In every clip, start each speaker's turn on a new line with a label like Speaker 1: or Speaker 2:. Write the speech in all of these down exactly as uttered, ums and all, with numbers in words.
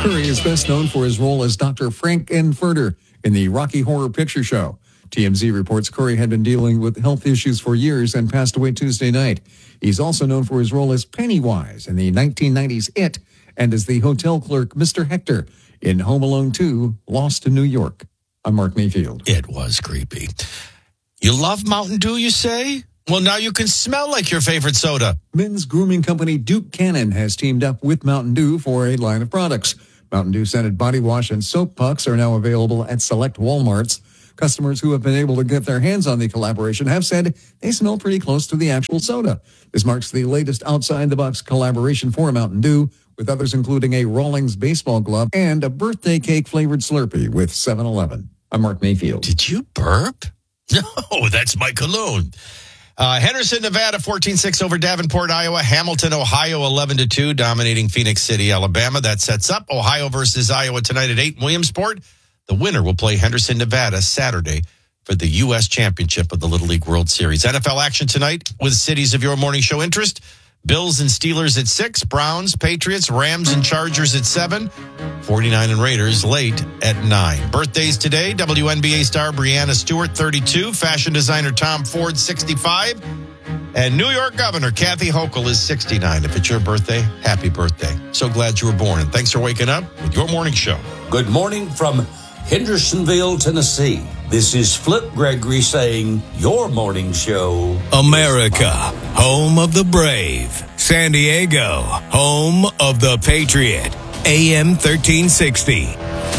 Speaker 1: Curry is best known for his role as Doctor Frank-N-Furter in the Rocky Horror Picture Show. T M Z reports Curry had been dealing with health issues for years and passed away Tuesday night. He's also known for his role as Pennywise in the nineteen nineties It and as the hotel clerk Mister Hector in Home Alone two, Lost in New York. I'm Mark Mayfield.
Speaker 2: It was creepy. You love Mountain Dew, you say? Well, now you can smell like your favorite soda.
Speaker 1: Men's grooming company Duke Cannon has teamed up with Mountain Dew for a line of products. Mountain Dew scented body wash and soap pucks are now available at select Walmarts. Customers who have been able to get their hands on the collaboration have said they smell pretty close to the actual soda. This marks the latest outside-the-box collaboration for Mountain Dew, with others including a Rawlings baseball glove and a birthday cake-flavored Slurpee with seven eleven. I'm Mark Mayfield.
Speaker 2: Did you burp? No, that's my cologne. Uh, Henderson, Nevada, fourteen six over Davenport, Iowa. Hamilton, Ohio, eleven to two, dominating Phoenix City, Alabama. That sets up Ohio versus Iowa tonight at eight in Williamsport. The winner will play Henderson, Nevada, Saturday for the U S Championship of the Little League World Series. N F L action tonight with cities of your morning show interest. Bills and Steelers at six, Browns, Patriots, Rams and Chargers at seven, forty-nine and Raiders late at nine. Birthdays today, W N B A star Breanna Stewart, thirty-two, fashion designer Tom Ford, sixty-five, and New York Governor Kathy Hochul is sixty-nine. If it's your birthday, happy birthday. So glad you were born, and thanks for waking up with your morning show.
Speaker 3: Good morning from Hendersonville, Tennessee. This is Flip Gregory saying your morning show.
Speaker 4: America, home of the brave. San Diego, home of the Patriot. A M thirteen sixty.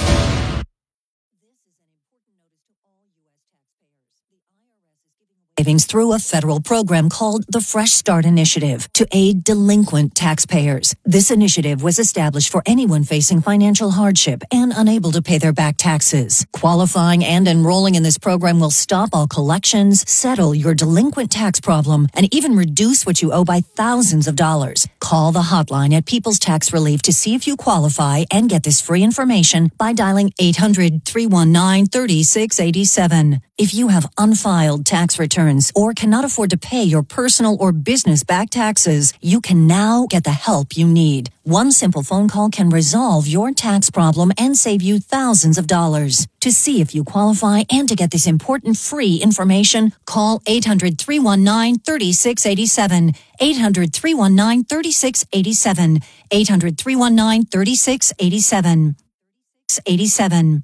Speaker 5: Savings through a federal program called the Fresh Start Initiative to aid delinquent taxpayers. This initiative was established for anyone facing financial hardship and unable to pay their back taxes. Qualifying and enrolling in this program will stop all collections, settle your delinquent tax problem, and even reduce what you owe by thousands of dollars. Call the hotline at People's Tax Relief to see if you qualify and get this free information by dialing eight hundred, three one nine, three six eight seven. If you have unfiled tax returns or cannot afford to pay your personal or business back taxes, you can now get the help you need. One simple phone call can resolve your tax problem and save you thousands of dollars. To see if you qualify and to get this important free information, call eight hundred, three one nine, three six eight seven. eight hundred, three one nine, three six eight seven. eight hundred, three one nine, three six eight seven. eighty-seven.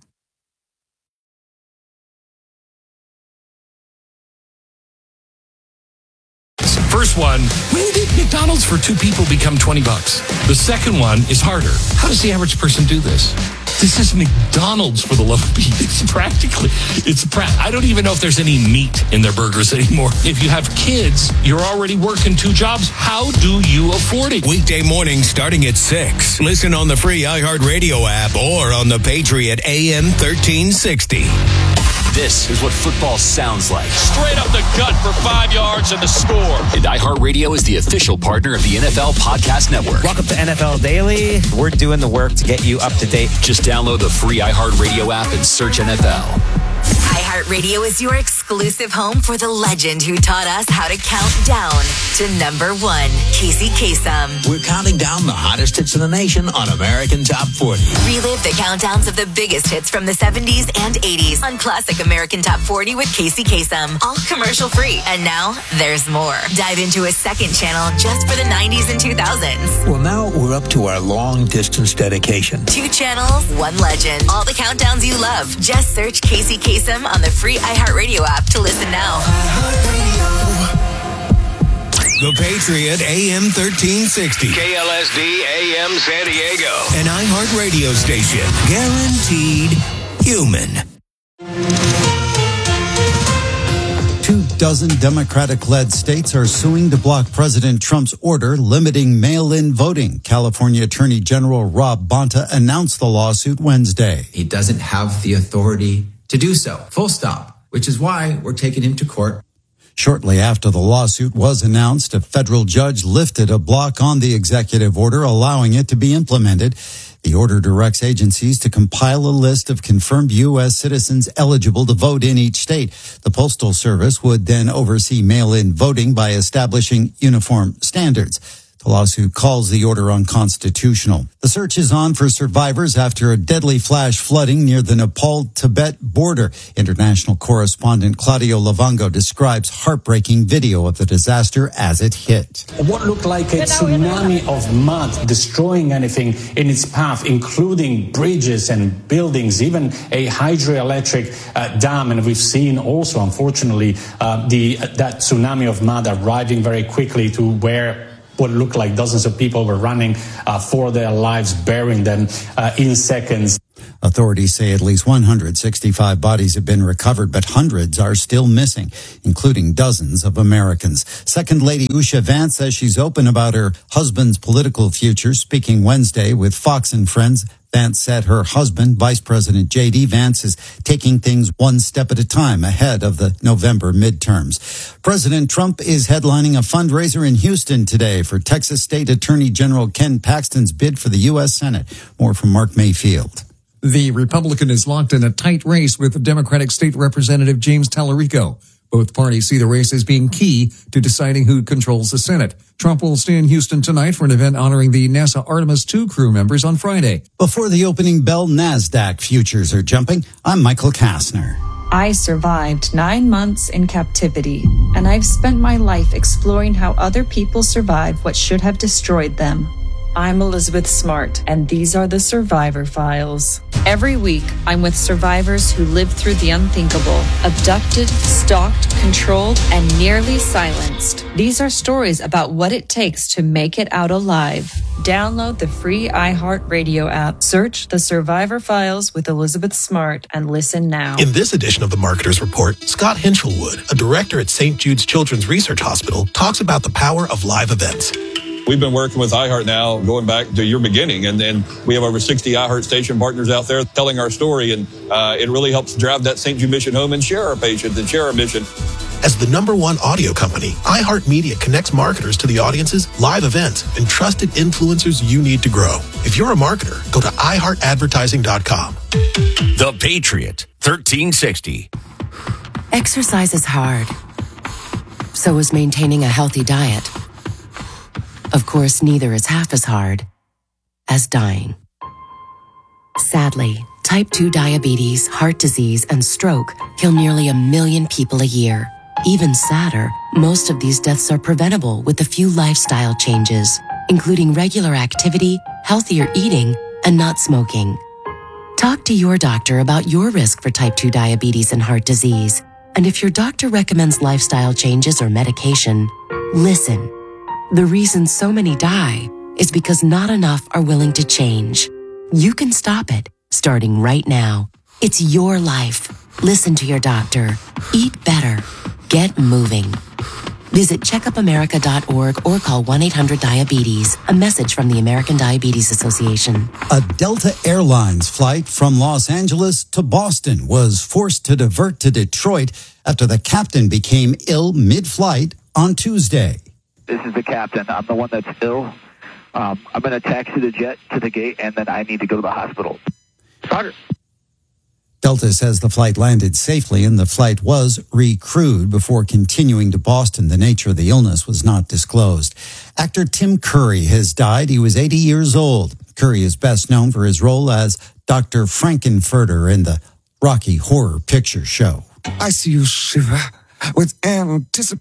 Speaker 6: First one, when did McDonald's for two people become twenty bucks? The second one is harder. How does the average person do this? This is McDonald's, for the love of Pete. It's practically, it's pra- I don't even know if there's any meat in their burgers anymore. If you have kids, you're already working two jobs. How do you afford it?
Speaker 4: Weekday morning starting at six. Listen on the free iHeartRadio app or on the Patriot A M thirteen sixty.
Speaker 7: This is what football sounds like.
Speaker 8: Straight up the gut for five yards and the score.
Speaker 7: And iHeartRadio is the official partner of the N F L Podcast Network.
Speaker 9: Welcome to N F L Daily. We're doing the work to get you up to date.
Speaker 7: Just download the free iHeartRadio app and search N F L.
Speaker 10: iHeartRadio is your exclusive home for the legend who taught us how to count down to number one, Casey Kasem.
Speaker 11: We're counting down the hottest hits in the nation on American Top forty.
Speaker 10: Relive the countdowns of the biggest hits from the seventies and eighties on Classic American Top forty with Casey Kasem. All commercial free. And now there's more. Dive into a second channel just for the nineties and two thousands.
Speaker 11: Well, now we're up to our long distance dedication.
Speaker 10: Two channels, one legend. All the countdowns you love. Just search Casey Kasem on the free iHeartRadio app to listen now.
Speaker 4: The Patriot A M thirteen sixty.
Speaker 12: K L S D A M San Diego.
Speaker 4: An iHeartRadio station. Guaranteed human.
Speaker 13: Two dozen Democratic-led states are suing to block President Trump's order limiting mail-in voting. California Attorney General Rob Bonta announced the lawsuit Wednesday.
Speaker 14: He doesn't have the authority to do so. Full stop. Which is why we're taking him to court.
Speaker 13: Shortly after the lawsuit was announced, a federal judge lifted a block on the executive order, allowing it to be implemented. The order directs agencies to compile a list of confirmed U S citizens eligible to vote in each state. The Postal Service would then oversee mail-in voting by establishing uniform standards. The lawsuit calls the order unconstitutional. The search is on for survivors after a deadly flash flooding near the Nepal-Tibet border. International correspondent Claudio Lavango describes heartbreaking video of the disaster as it hit.
Speaker 15: What looked like a tsunami of mud destroying anything in its path, including bridges and buildings, even a hydroelectric uh, dam. And we've seen also, unfortunately, uh, the uh, that tsunami of mud arriving very quickly to where what looked like dozens of people were running uh, for their lives, burying them uh, in seconds.
Speaker 13: Authorities say at least one hundred sixty-five bodies have been recovered, but hundreds are still missing, including dozens of Americans. Second Lady Usha Vance says she's open about her husband's political future. Speaking Wednesday with Fox and Friends, Vance said her husband, Vice President J D Vance, is taking things one step at a time ahead of the November midterms. President Trump is headlining a fundraiser in Houston today for Texas State Attorney General Ken Paxton's bid for the U S Senate. More from Mark Mayfield.
Speaker 1: The Republican is locked in a tight race with Democratic State Representative James Tallarico. Both parties see the race as being key to deciding who controls the Senate. Trump will stay in Houston tonight for an event honoring the NASA Artemis two crew members on Friday.
Speaker 13: Before the opening bell, NASDAQ futures are jumping. I'm Michael Kastner.
Speaker 16: I survived nine months in captivity, and I've spent my life exploring how other people survived what should have destroyed them. I'm Elizabeth Smart, and these are the Survivor Files. Every week, I'm with survivors who lived through the unthinkable, abducted, stalked, controlled, and nearly silenced. These are stories about what it takes to make it out alive. Download the free iHeartRadio app, search the Survivor Files with Elizabeth Smart, and listen now.
Speaker 17: In this edition of the Marketer's Report, Scott Hinchelwood, a director at Saint Jude's Children's Research Hospital, talks about the power of live events.
Speaker 18: We've been working with iHeart now going back to your beginning, and then we have over sixty iHeart station partners out there telling our story, and uh, it really helps drive that Saint Jude mission home and share our patients and share our mission.
Speaker 17: As the number one audio company, iHeartMedia connects marketers to the audiences, live events, and trusted influencers you need to grow. If you're a marketer, go to i heart advertising dot com.
Speaker 4: The Patriot, thirteen sixty.
Speaker 19: Exercise is hard. So is maintaining a healthy diet. Of course, neither is half as hard as dying. Sadly, type two diabetes, heart disease, and stroke kill nearly a million people a year. Even sadder, most of these deaths are preventable with a few lifestyle changes, including regular activity, healthier eating, and not smoking. Talk to your doctor about your risk for type two diabetes and heart disease. And if your doctor recommends lifestyle changes or medication, listen. The reason so many die is because not enough are willing to change. You can stop it, starting right now. It's your life. Listen to your doctor. Eat better. Get moving. Visit checkup america dot org or call one eight hundred diabetes. A message from the American Diabetes Association.
Speaker 13: A Delta Airlines flight from Los Angeles to Boston was forced to divert to Detroit after the captain became ill mid-flight on Tuesday.
Speaker 20: This is the captain. I'm the one that's ill. Um, I'm going to taxi the jet to the gate, and then I need to go to the hospital. Roger.
Speaker 13: Delta says the flight landed safely and the flight was recrewed before continuing to Boston. The nature of the illness was not disclosed. Actor Tim Curry has died. He was eighty years old. Curry is best known for his role as Doctor Frankenfurter in the Rocky Horror Picture Show.
Speaker 21: I see you shiver with anticipation.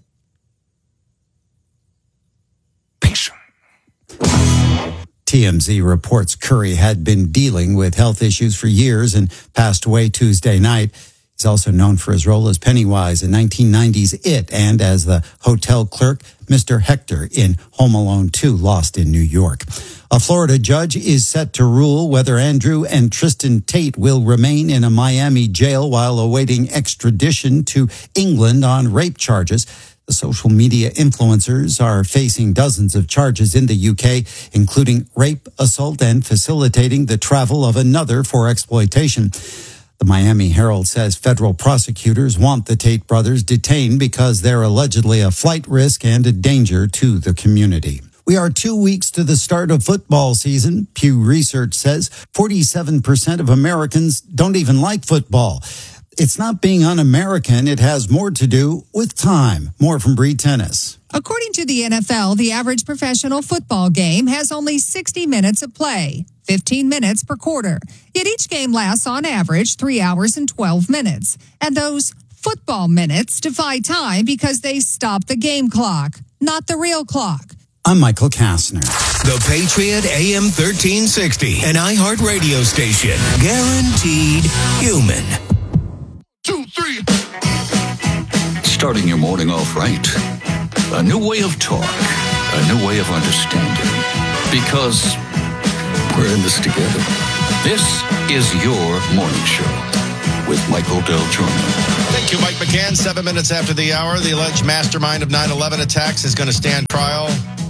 Speaker 13: T M Z reports Curry had been dealing with health issues for years and passed away Tuesday night. He's also known for his role as Pennywise in nineteen nineties It and as the hotel clerk, Mister Hector, in Home Alone two, Lost in New York. A Florida judge is set to rule whether Andrew and Tristan Tate will remain in a Miami jail while awaiting extradition to England on rape charges. The social media influencers are facing dozens of charges in the U K, including rape, assault, and facilitating the travel of another for exploitation. The Miami Herald says federal prosecutors want the Tate brothers detained because they're allegedly a flight risk and a danger to the community. We are two weeks to the start of football season. Pew Research says forty-seven percent of Americans don't even like football. It's not being un-American. It has more to do with time. More from Bree Tennis.
Speaker 2: According to the N F L, the average professional football game has only sixty minutes of play, fifteen minutes per quarter. Yet each game lasts on average three hours and twelve minutes. And those football minutes defy time because they stop the game clock, not the real clock.
Speaker 13: I'm Michael Kastner.
Speaker 4: The Patriot A M thirteen sixty, an iHeart radio station. Guaranteed human.
Speaker 12: Two, three. Starting your morning off right. A new way of talk. A new way of understanding. Because we're in this together. This is your morning show with Michael Del Giorno.
Speaker 22: Thank you, Mike McCann. Seven minutes after the hour, the alleged mastermind of nine eleven attacks is going to stand trial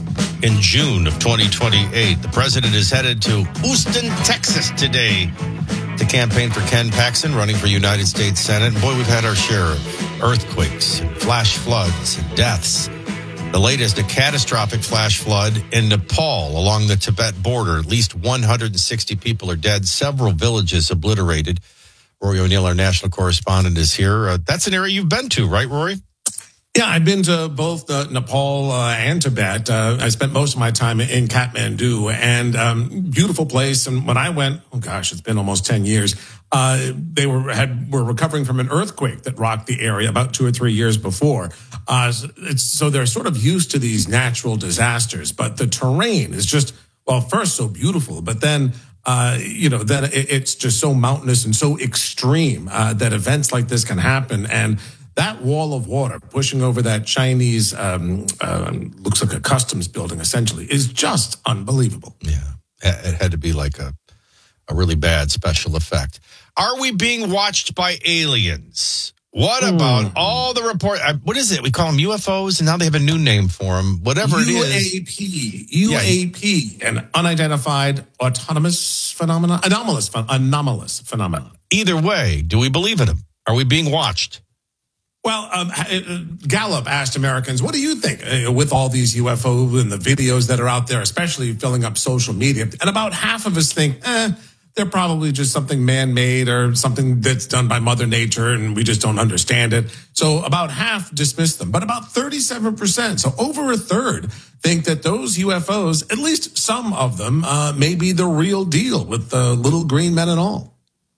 Speaker 22: in June of twenty twenty-eight. The president is headed to Houston, Texas today to campaign for Ken Paxton, running for United States Senate. And boy, we've had our share of earthquakes, and flash floods, and deaths. The latest, a catastrophic flash flood in Nepal along the Tibet border. At least one hundred sixty people are dead, several villages obliterated. Rory O'Neill, our national correspondent, is here. Uh, that's an area you've been to, right, Rory?
Speaker 23: Yeah, I've been to both uh, Nepal uh, and Tibet. Uh, I spent most of my time in Kathmandu, and um, beautiful place. And when I went, oh gosh, it's been almost ten years. Uh, they were had were recovering from an earthquake that rocked the area about two or three years before. Uh, so, it's, so they're sort of used to these natural disasters, but the terrain is just, well, first so beautiful, but then uh, you know then it, it's just so mountainous and so extreme uh, that events like this can happen. And that wall of water pushing over that Chinese, um, uh, looks like a customs building, essentially, is just unbelievable.
Speaker 22: Yeah, it had to be like a, a really bad special effect. Are we being watched by aliens? What about mm. all the report? What is it? We call them U F Os, and now they have a new name for them. Whatever it is.
Speaker 23: U A P. U A P, yeah. An unidentified autonomous phenomena, anomalous, anomalous phenomena.
Speaker 22: Either way, do we believe in them? Are we being watched?
Speaker 23: Well, um, Gallup asked Americans, what do you think uh, with all these U F O and the videos that are out there, especially filling up social media? And about half of us think, eh, they're probably just something man-made or something that's done by Mother Nature and we just don't understand it. So about half dismiss them, but about thirty-seven percent, so over a third, think that those U F Os, at least some of them, uh, may be the real deal with the little green men and all.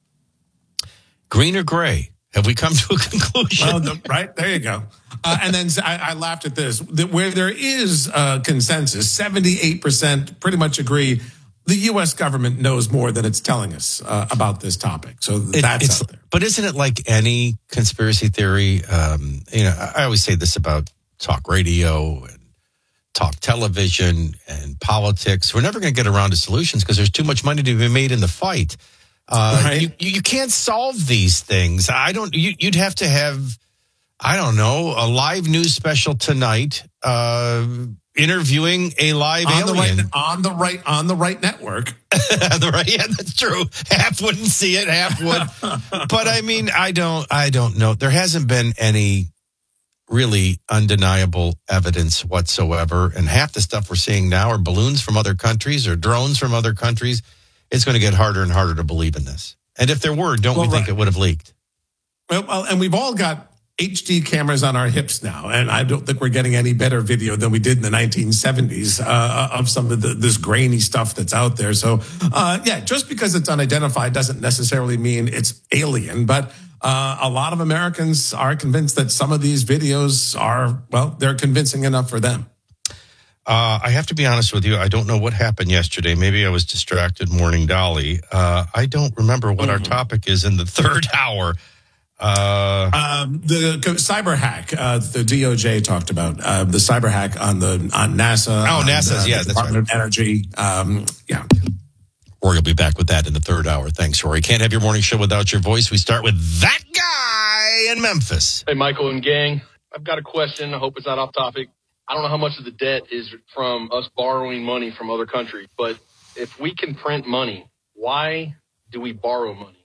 Speaker 22: Green or gray? Have we come to a conclusion?
Speaker 23: Well, the, right, there you go. Uh, and then I, I laughed at this. That where there is uh, consensus, seventy-eight percent pretty much agree the U S government knows more than it's telling us uh, about this topic. So
Speaker 22: it,
Speaker 23: that's out there.
Speaker 22: But isn't it like any conspiracy theory? Um, you know, I always say this about talk radio and talk television and politics. We're never going to get around to solutions because there's too much money to be made in the fight. Uh, right. you, you can't solve these things. I don't, you, you'd have to have, I don't know, a live news special tonight, uh, interviewing a live
Speaker 23: on
Speaker 22: alien.
Speaker 23: The right, on the right, on the right network.
Speaker 22: the right, yeah, that's true. Half wouldn't see it, half would. But I mean, I don't, I don't know. There hasn't been any really undeniable evidence whatsoever. And half the stuff we're seeing now are balloons from other countries or drones from other countries. It's going to get harder and harder to believe in this. And if there were, don't well, we think right. it would have leaked?
Speaker 23: Well, well, and we've all got H D cameras on our hips now, and I don't think we're getting any better video than we did in the nineteen seventies uh, of some of the, this grainy stuff that's out there. So, uh, yeah, just because it's unidentified doesn't necessarily mean it's alien, but uh, a lot of Americans are convinced that some of these videos are, well, they're convincing enough for them.
Speaker 22: Uh, I have to be honest with you. I don't know what happened yesterday. Maybe I was distracted morning Dolly. Uh, I don't remember what mm-hmm. our topic is in the third hour. Uh,
Speaker 23: um, the cyber hack, uh, the D O J talked about uh, the cyber hack on the on NASA.
Speaker 22: Oh, NASA's,
Speaker 23: uh,
Speaker 22: yeah,
Speaker 23: the
Speaker 22: that's
Speaker 23: Department
Speaker 22: right.
Speaker 23: of Energy. Um, yeah.
Speaker 22: Rory will be back with that in the third hour. Thanks, Rory. Can't have your morning show without your voice. We start with that guy in Memphis.
Speaker 24: Hey, Michael and gang. I've got a question. I hope it's not off topic. I don't know how much of the debt is from us borrowing money from other countries, but if we can print money, why do we borrow money?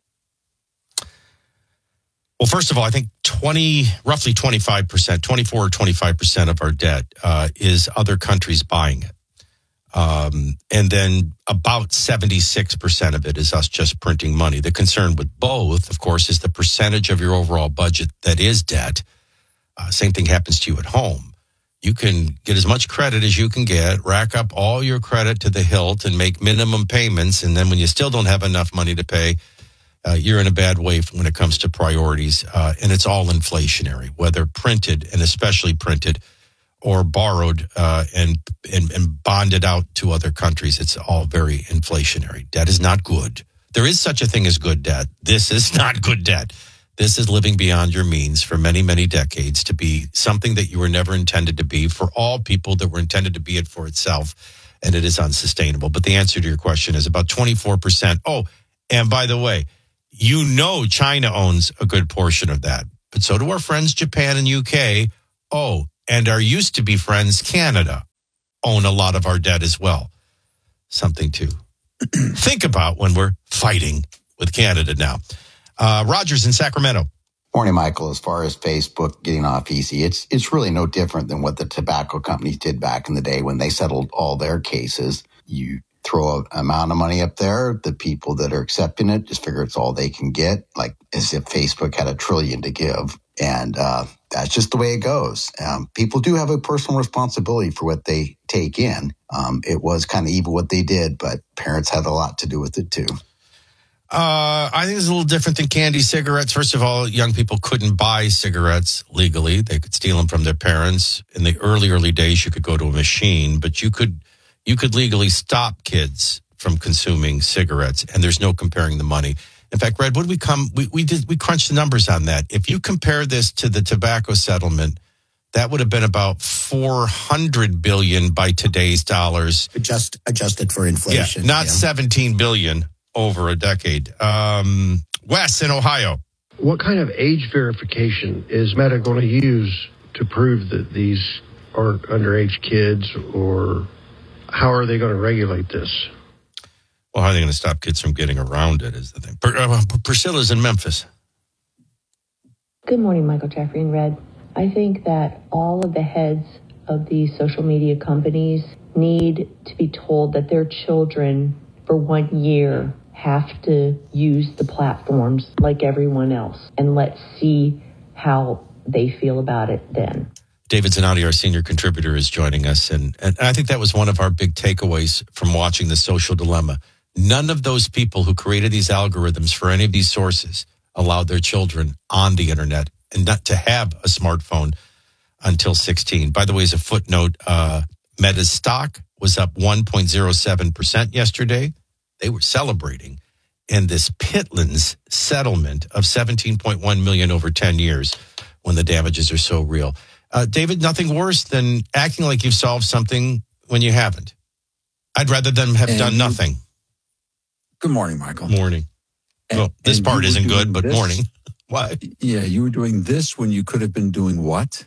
Speaker 22: Well, first of all, I think twenty, roughly twenty-five percent, twenty-four or twenty-five percent of our debt uh, is other countries buying it. Um, and then about seventy-six percent of it is us just printing money. The concern with both, of course, is the percentage of your overall budget that is debt. Uh, same thing happens to you at home. You can get as much credit as you can get, rack up all your credit to the hilt and make minimum payments. And then when you still don't have enough money to pay, uh, you're in a bad way when it comes to priorities. Uh, and it's all inflationary, whether printed and especially printed or borrowed uh, and, and and bonded out to other countries. It's all very inflationary. Debt is not good. There is such a thing as good debt. This is not good debt. This is living beyond your means for many, many decades to be something that you were never intended to be for all people that were intended to be it for itself, and it is unsustainable. But the answer to your question is about twenty-four percent. Oh, and by the way, you know China owns a good portion of that, but so do our friends Japan and U K. Oh, and our used-to-be friends, Canada, own a lot of our debt as well. Something to think about when we're fighting with Canada now. Uh, Rogers in Sacramento.
Speaker 3: Morning, Michael. As far as Facebook getting off easy, it's it's really no different than what the tobacco companies did back in the day when they settled all their cases. You throw an amount of money up there. The people that are accepting it just figure it's all they can get, like as if Facebook had a trillion to give. And uh, that's just the way it goes. Um, people do have a personal responsibility for what they take in. Um, it was kind of evil what they did, but parents had a lot to do with it too.
Speaker 22: Uh, I think it's a little different than candy cigarettes. First of all, young people couldn't buy cigarettes legally. They could steal them from their parents. In the early, early days, you could go to a machine, but you could you could legally stop kids from consuming cigarettes, and there's no comparing the money. In fact, Red, what did we come? We we did we crunched the numbers on that. If you compare this to the tobacco settlement, that would have been about four hundred billion by today's dollars,
Speaker 5: Adjust adjusted for inflation.
Speaker 22: Yeah, not
Speaker 5: yeah.
Speaker 22: seventeen billion over a decade. Um, Wes in Ohio.
Speaker 6: What kind of age verification is Meta going to use to prove that these aren't underage kids, or how are they going to regulate this?
Speaker 22: Well, how are they going to stop kids from getting around it is the thing. Per, uh, Priscilla's in Memphis.
Speaker 8: Good morning, Michael, Jeffrey, and Red. I think that all of the heads of these social media companies need to be told that their children for one year have to use the platforms like everyone else, and let's see how they feel about it then.
Speaker 22: David Zanotti, our senior contributor, is joining us. And, and I think that was one of our big takeaways from watching The Social Dilemma. None of those people who created these algorithms for any of these sources allowed their children on the internet and not to have a smartphone until sixteen. By the way, as a footnote, uh, Meta's stock was up one point zero seven percent yesterday. They were celebrating. And this Pitlands settlement of seventeen point one million dollars over ten years when the damages are so real. Uh, David, nothing worse than acting like you've solved something when you haven't. I'd rather them have
Speaker 25: and
Speaker 22: done nothing.
Speaker 25: Good morning, Michael.
Speaker 22: Morning.
Speaker 25: And,
Speaker 22: well, this part isn't good, but
Speaker 25: this,
Speaker 22: morning. Why?
Speaker 25: Yeah, you were doing this when you could have been doing what?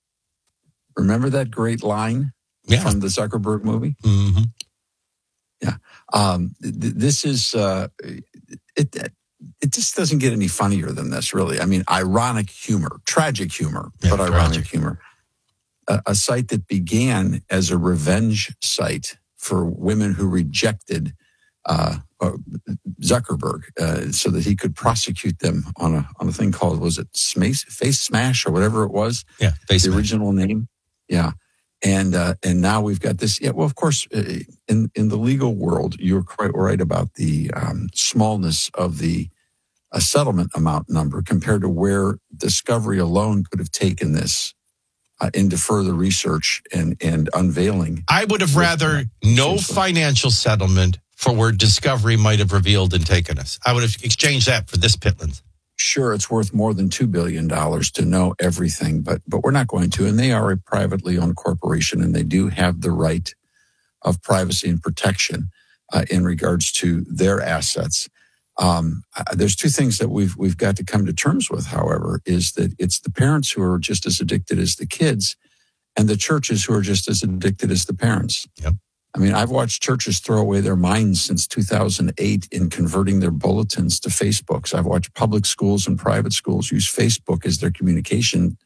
Speaker 25: Remember that great line
Speaker 22: yeah.
Speaker 25: from the Zuckerberg movie?
Speaker 22: Mm-hmm.
Speaker 25: Yeah. Um, th- this is, uh, it, it just doesn't get any funnier than this, really. I mean, ironic humor, tragic humor,
Speaker 22: yeah,
Speaker 25: but
Speaker 22: tragic.
Speaker 25: ironic humor. A, a site that began as a revenge site for women who rejected uh, uh, Zuckerberg uh, so that he could prosecute them on a on a thing called, was it Smash, Face Smash or whatever it was?
Speaker 22: Yeah, Face
Speaker 25: The
Speaker 22: Smash.
Speaker 25: original name. Yeah. And uh, and now we've got this. Yeah, well, of course, in in the legal world, you're quite right about the um, smallness of the uh, settlement amount number compared to where Discovery alone could have taken this uh, into further research and and unveiling.
Speaker 22: I would have rather no financial settlement for where Discovery might have revealed and taken us. I would have exchanged that for this Pitlands.
Speaker 25: Sure, it's worth more than two billion dollars to know everything, but but we're not going to. And they are a privately owned corporation, and they do have the right of privacy and protection uh, in regards to their assets. Um, uh, there's two things that we've we've got to come to terms with, however, is that it's the parents who are just as addicted as the kids, and the churches who are just as addicted as the parents.
Speaker 22: Yep.
Speaker 25: I mean, I've watched churches throw away their minds since two thousand eight in converting their bulletins to Facebooks. I've watched public schools and private schools use Facebook as their communication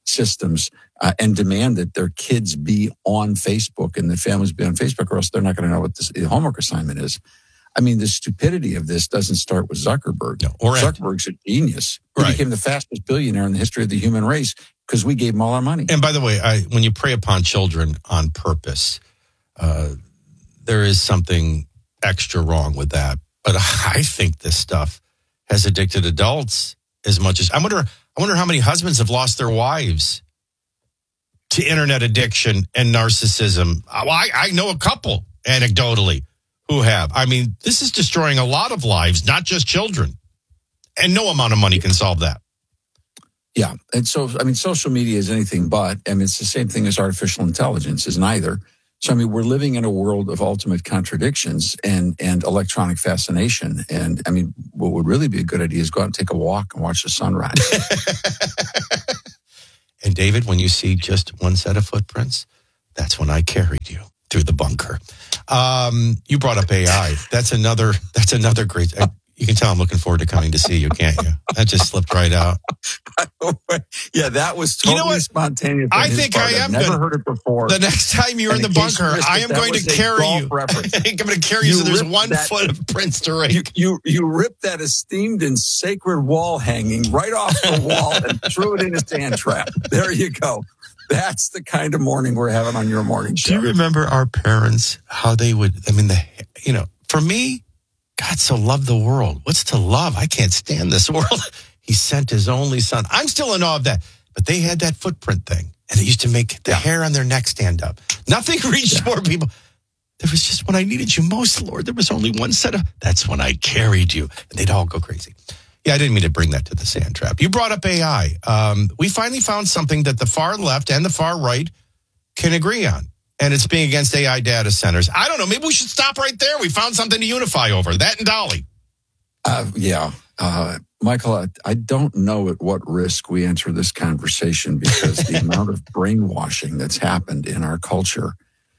Speaker 25: systems uh, and demand that their kids be on Facebook and the families be on Facebook, or else they're not going to know what this, the homework assignment is. I mean, the stupidity of this doesn't start with Zuckerberg.
Speaker 22: No, or
Speaker 25: Zuckerberg's a genius. He
Speaker 22: right.
Speaker 25: became the fastest billionaire in the history of the human race because we gave him all our money.
Speaker 22: And by the way, I, when you prey upon children on purpose, uh, there is something extra wrong with that. But I think this stuff has addicted adults as much as I wonder. I wonder how many husbands have lost their wives to internet addiction and narcissism. Well, I, I know a couple anecdotally who have. I mean, this is destroying a lot of lives, not just children. And no amount of money can solve that.
Speaker 25: Yeah. And so, I mean, social media is anything but. I mean, it's the same thing as artificial intelligence is neither. So, I mean, we're living in a world of ultimate contradictions and, and electronic fascination. And, I mean, what would really be a good idea is go out and take a walk and watch the sunrise.
Speaker 22: And, David, when you see just one set of footprints, that's when I carried you through the bunker. Um, you brought up A I. That's another, that's another great... I, you can tell I'm looking forward to coming to see you, can't you? That just slipped right out.
Speaker 25: Yeah, that was totally
Speaker 22: you know what?
Speaker 25: spontaneous.
Speaker 22: I think I am.
Speaker 25: I've never
Speaker 22: gonna,
Speaker 25: heard it before.
Speaker 22: The next time you're
Speaker 25: and
Speaker 22: in the
Speaker 25: in
Speaker 22: bunker,
Speaker 25: missed
Speaker 22: I
Speaker 25: it,
Speaker 22: am going to carry you. I'm going to carry you,
Speaker 25: You
Speaker 22: so there's
Speaker 25: ripped
Speaker 22: one
Speaker 25: that-
Speaker 22: foot of Prince to rake.
Speaker 25: You, you you ripped that esteemed and sacred wall hanging right off the wall and threw it in a sand trap. There you go. That's the kind of morning we're having on your morning show.
Speaker 22: Do you remember our parents, how they would, I mean, the you know, for me, God so loved the world. What's to love? I can't stand this world. He sent his only son. I'm still in awe of that. But they had that footprint thing, and it used to make the yeah. hair on their neck stand up. Nothing reached yeah. more people. There was just when I needed you most, Lord, there was only one set of, that's when I carried you. And they'd all go crazy. Yeah, I didn't mean to bring that to the sand trap. You brought up A I. Um, we finally found something that the far left and the far right can agree on. And it's being against A I data centers. I don't know. Maybe we should stop right there. We found something to unify over. That and Dolly.
Speaker 25: Uh, yeah. Uh, Michael, I, I don't know at what risk we enter this conversation because the amount of brainwashing that's happened in our culture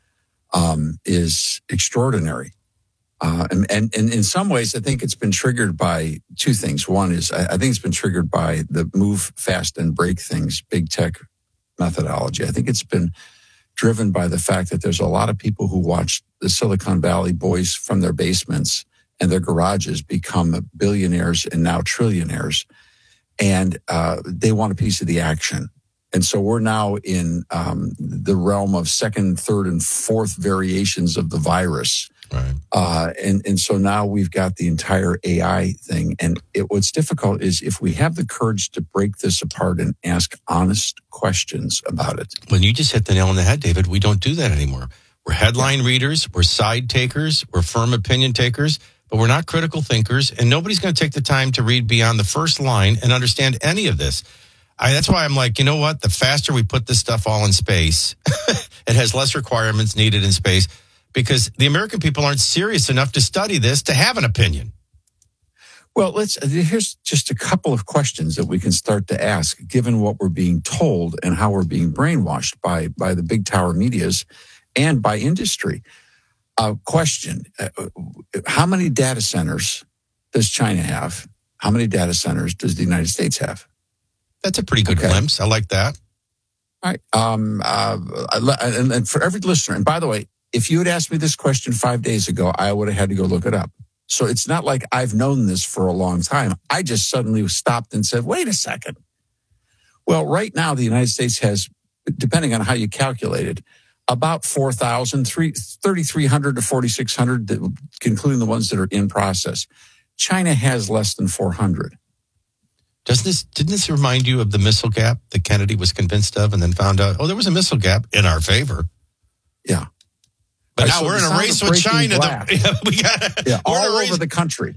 Speaker 25: um, is extraordinary. Uh, and, and, and in some ways, I think it's been triggered by two things. One is I, I think it's been triggered by the move fast and break things, big tech methodology. I think it's been driven by the fact that there's a lot of people who watch the Silicon Valley boys from their basements and their garages become billionaires and now trillionaires. And uh, they want a piece of the action. And so we're now in um, the realm of second, third, and fourth variations of the virus.
Speaker 22: Right.
Speaker 25: Uh, and, and so now we've got the entire A I thing. And it, what's difficult is if we have the courage to break this apart and ask honest questions about it.
Speaker 22: When you just hit the nail on the head, David, we don't do that anymore. We're headline readers, we're side takers, we're firm opinion takers, but we're not critical thinkers. And nobody's going to take the time to read beyond the first line and understand any of this. I, that's why I'm like, you know what? The faster we put this stuff all in space, it has less requirements needed in space. Because the American people aren't serious enough to study this to have an opinion.
Speaker 25: Well, let's. Here's just a couple of questions that we can start to ask, given what we're being told and how we're being brainwashed by by the big tower medias and by industry. Uh, question: uh, How many data centers does China have? How many data centers does the United States have?
Speaker 22: That's a pretty good okay. glimpse. I like that.
Speaker 25: All right. Um, uh, and, and for every listener, and by the way, if you had asked me this question five days ago, I would have had to go look it up. So it's not like I've known this for a long time. I just suddenly stopped and said, wait a second. Well, right now, the United States has, depending on how you calculate it, about four thousand, thirty-three hundred to forty-six hundred, including the ones that are in process. China has less than four hundred.
Speaker 22: Doesn't this, didn't this remind you of the missile gap that Kennedy was convinced of and then found out, oh, there was a missile gap in our favor?
Speaker 25: Yeah.
Speaker 22: But right, now so we're in a race with China. The, yeah, we got
Speaker 25: yeah, all over the country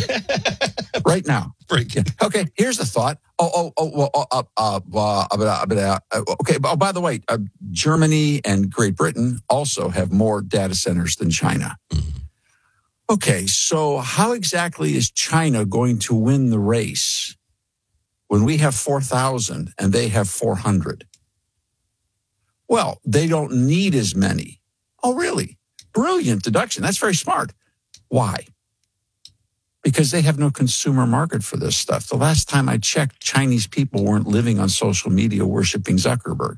Speaker 25: right now.
Speaker 22: Break.
Speaker 25: Yeah. Okay, here's the thought. Oh, oh, oh, well, uh, uh, uh, uh, uh, uh, okay. Oh, by the way, uh, Germany and Great Britain also have more data centers than China. Mm-hmm. Okay, so how exactly is China going to win the race when we have four thousand and they have four hundred? Well, they don't need as many. Oh, really? Brilliant deduction. That's very smart. Why? because they have no consumer market for this stuff. The last time I checked, Chinese people weren't living on social media worshiping Zuckerberg.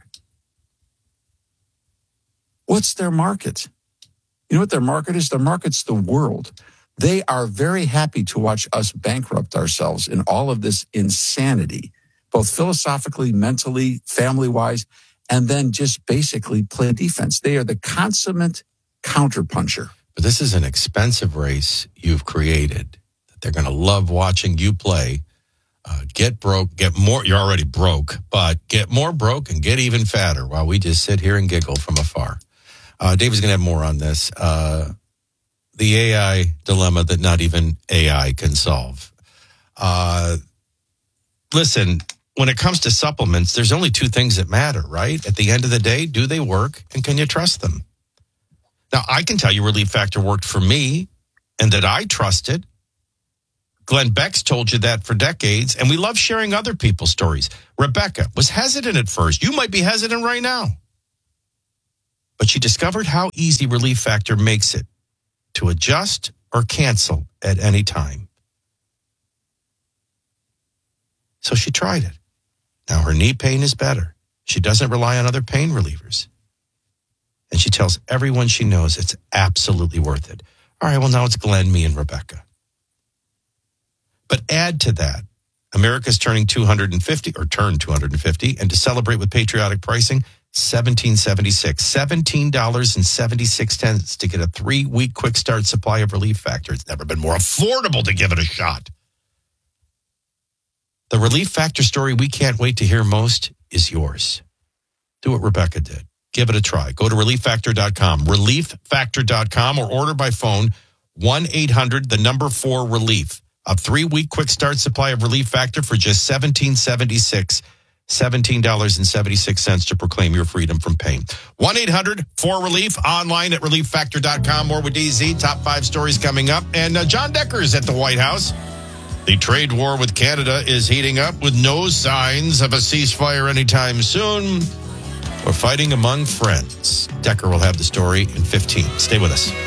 Speaker 25: What's their market? You know what their market is? Their market's the world. They are very happy to watch us bankrupt ourselves in all of this insanity, both philosophically, mentally, family-wise, and then just basically play defense. They are the consummate counterpuncher.
Speaker 22: But this is an expensive race you've created. They're going to love watching you play. Uh, get broke, get more. You're already broke, but get more broke and get even fatter while we just sit here and giggle from afar. Uh, Dave is going to have more on this. Uh, the A I dilemma that not even A I can solve. Uh, listen, when it comes to supplements, there's only two things that matter, right? At the end of the day, do they work and can you trust them? Now, I can tell you Relief Factor worked for me and that I trust it. Glenn Beck's told you that for decades, and we love sharing other people's stories. Rebecca was hesitant at first. You might be hesitant right now. But she discovered how easy Relief Factor makes it to adjust or cancel at any time. So she tried it. Now her knee pain is better. She doesn't rely on other pain relievers. And she tells everyone she knows it's absolutely worth it. All right, well, now it's Glenn, me, and Rebecca. But add to that, America's turning two hundred fifty, or turned two hundred fifty, and to celebrate with patriotic pricing, seventeen seventy-six, seventeen dollars and seventy-six cents to get a three-week quick start supply of Relief Factor. It's never been more affordable to give it a shot. The Relief Factor story we can't wait to hear most is yours. Do what Rebecca did. Give it a try. Go to relief factor dot com, relief factor dot com, or order by phone one eight hundred, the number four, relief. A three-week quick start supply of Relief Factor for just seventeen seventy-six, seventeen dollars and seventy-six cents to proclaim your freedom from pain. one eight hundred four relief, online at relief factor dot com. More with D Z, top five stories coming up. And uh, John Decker's at the White House. The trade war with Canada is heating up with no signs of a ceasefire anytime soon. We're fighting among friends. Decker will have the story in fifteen. Stay with us.